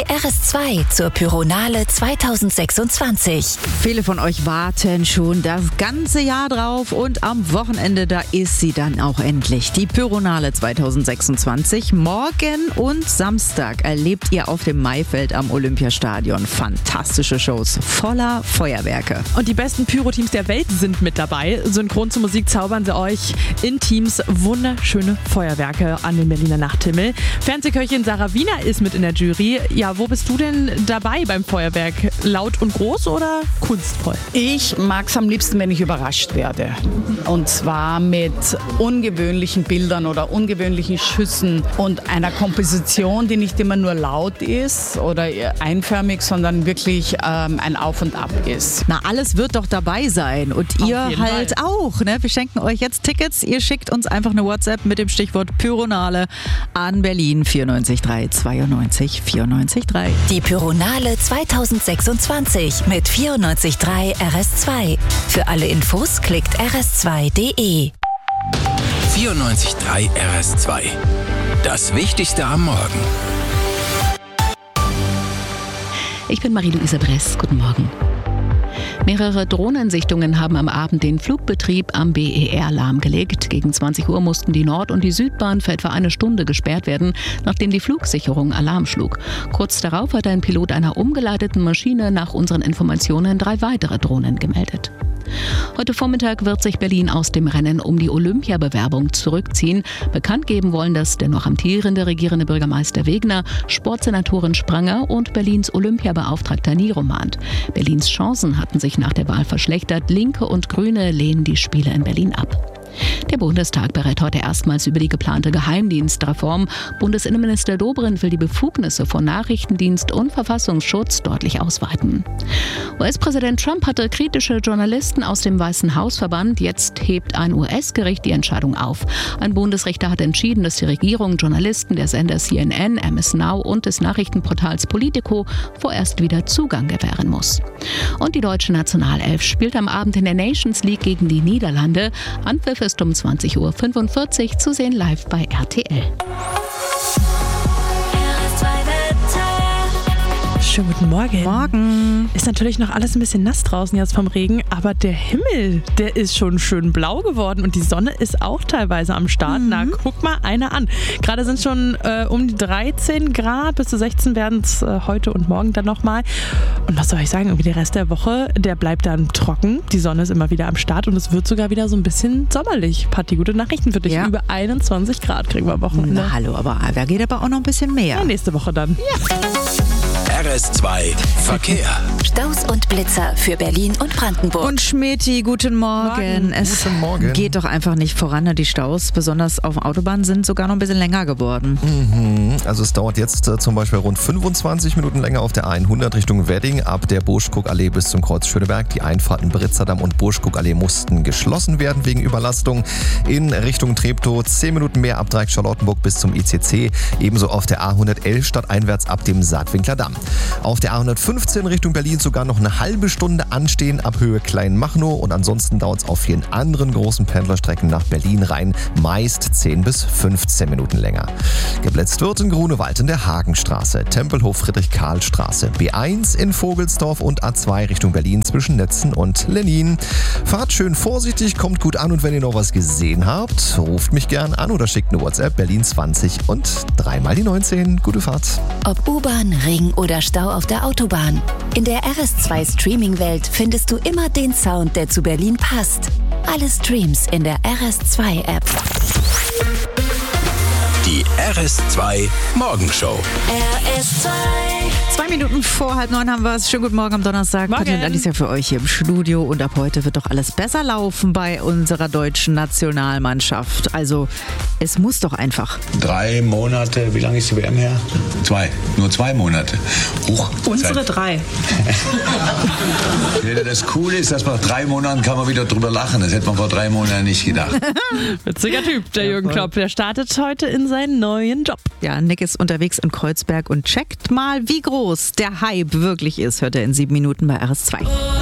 RS2 zur Pyronale 2026. Viele von euch warten schon das ganze Jahr drauf und am Wochenende, da ist sie dann auch endlich. Die Pyronale 2026. Morgen und Samstag erlebt ihr auf dem Maifeld am Olympiastadion fantastische Shows voller Feuerwerke. Und die besten Pyro-Teams der Welt sind mit dabei. Synchron zur Musik zaubern sie euch in Teams wunderschöne Feuerwerke an den Berliner Nachthimmel. Fernsehköchin Sarah Wiener ist mit in der Jury. Ja, wo bist du denn dabei beim Feuerwerk? Laut und groß oder kunstvoll? Ich mag es am liebsten, wenn ich überrascht werde. Und zwar mit ungewöhnlichen Bildern oder ungewöhnlichen Schüssen und einer Komposition, die nicht immer nur laut ist oder einförmig, sondern wirklich ein Auf und Ab ist. Na, alles wird doch dabei sein und ihr halt Fall. auch. Ne? Wir schenken euch jetzt Tickets. Ihr schickt uns einfach eine WhatsApp mit dem Stichwort Pyronale an Berlin 94 92 94 3. Die Pyronale 2026 mit 94.3 RS2. Für alle Infos klickt rs2.de. 94.3 RS2. Das Wichtigste am Morgen. Ich bin Marie-Louise Bress. Guten Morgen. Mehrere Drohnensichtungen haben am Abend den Flugbetrieb am BER lahmgelegt. Gegen 20 Uhr mussten die Nord- und die Südbahn für etwa eine Stunde gesperrt werden, nachdem die Flugsicherung Alarm schlug. Kurz darauf hat ein Pilot einer umgeleiteten Maschine nach unseren Informationen 3 weitere Drohnen gemeldet. Heute Vormittag wird sich Berlin aus dem Rennen um die Olympiabewerbung zurückziehen. Bekannt geben wollen das der noch amtierende regierende Bürgermeister Wegner, Sportsenatorin Spranger und Berlins Olympiabeauftragter Nieromand. Berlins Chancen hatten sich nach der Wahl verschlechtert. Linke und Grüne lehnen die Spiele in Berlin ab. Der Bundestag berät heute erstmals über die geplante Geheimdienstreform. Bundesinnenminister Dobrindt will die Befugnisse von Nachrichtendienst und Verfassungsschutz deutlich ausweiten. US-Präsident Trump hatte kritische Journalisten aus dem Weißen Haus verbannt. Jetzt hebt ein US-Gericht die Entscheidung auf. Ein Bundesrichter hat entschieden, dass die Regierung Journalisten der Sender CNN, MS Now und des Nachrichtenportals Politico vorerst wieder Zugang gewähren muss. Und die deutsche Nationalelf spielt am Abend in der Nations League gegen die Niederlande. Anpfiff ist um 20.45 Uhr zu sehen live bei RTL. Schönen guten Morgen. Morgen. Ist natürlich noch alles ein bisschen nass draußen jetzt vom Regen, aber der Himmel, der ist schon schön blau geworden und die Sonne ist auch teilweise am Start. Na, guck mal einer an. Gerade sind es schon um die 13 Grad, bis zu 16 werden es heute und morgen dann nochmal. Und was soll ich sagen, irgendwie der Rest der Woche, der bleibt dann trocken. Die Sonne ist immer wieder am Start und es wird sogar wieder so ein bisschen sommerlich. Patti, gute Nachrichten für dich. Ja. Über 21 Grad kriegen wir am Wochenende. Na hallo, aber da geht aber auch noch ein bisschen mehr. Ja, nächste Woche dann. RS2 Verkehr. Staus und Blitzer für Berlin und Brandenburg. Und Schmeti, guten Morgen. Es Guten Morgen. geht doch einfach nicht voran. Die Staus, besonders auf Autobahnen, sind sogar noch ein bisschen länger geworden. Also es dauert jetzt zum Beispiel rund 25 Minuten länger auf der 100 Richtung Wedding ab der Burschkuckallee bis zum Kreuz Schöneberg. Die Einfahrten Britzerdamm und Burschkuckallee mussten geschlossen werden wegen Überlastung. In Richtung Treptow 10 Minuten mehr ab Dreieck Charlottenburg bis zum ICC. Ebenso auf der A111 stadteinwärts ab dem Saatwinkler Damm. Auf der A115 Richtung Berlin sogar noch eine halbe Stunde anstehen ab Höhe Kleinmachnow und ansonsten dauert es auf vielen anderen großen Pendlerstrecken nach Berlin rein meist 10 bis 15 Minuten länger. Geblitzt wird in Grunewald in der Hagenstraße, Tempelhof-Friedrich-Karl-Straße, B1 in Vogelsdorf und A2 Richtung Berlin zwischen Netzen und Lenin. Fahrt schön vorsichtig, kommt gut an und wenn ihr noch was gesehen habt, ruft mich gern an oder schickt eine WhatsApp Berlin 20 und 3 mal die 19. Gute Fahrt. Ob U-Bahn, Ring oder Stau auf der Autobahn. In der RS2 Streaming-Welt findest du immer den Sound, der zu Berlin passt. Alle Streams in der RS2-App. Die RS2 Morgenshow. RS2. 2 Minuten vor 8:30 haben wir es. Schönen guten Morgen am Donnerstag. Morgen. Patti und Alice ja für euch hier im Studio. Und ab heute wird doch alles besser laufen bei unserer deutschen Nationalmannschaft. Also es muss doch einfach. 3 Monate, wie lange ist die WM her? 2, nur 2 Monate. Huch, Unsere 3. Das Coole ist, dass nach 3 Monaten kann man wieder drüber lachen. Das hätte man vor 3 Monaten nicht gedacht. Witziger Typ, der Jürgen Klopp. Der startet heute in seinen neuen Job. Ja, Nick ist unterwegs in Kreuzberg und checkt mal, wie groß der Hype wirklich ist. Hört er in 7 Minuten bei RS2.